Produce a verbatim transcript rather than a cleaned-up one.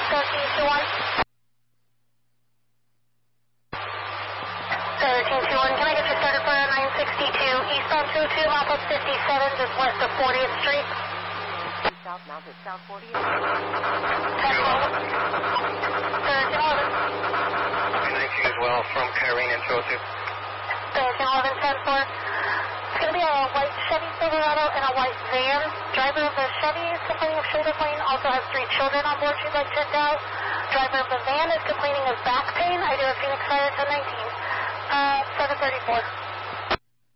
thirteen two one. thirteen two one, can I get you started for nine sixty-two eastbound two two, Mountain fifty-seven, just west of fortieth Street? South Mountain, South fortieth. ten eleven. thirteen eleven. nineteen as well, from Kyrene and two oh two. thirteen eleven, ten four. It's going to be a white Chevy Silverado and a white van. Driver of the Chevy is complaining of shoulder pain, also has three children on board she'd like checked out. Driver of the van is complaining of back pain. I do a Phoenix Fire ten nineteen. Uh, seven thirty-four.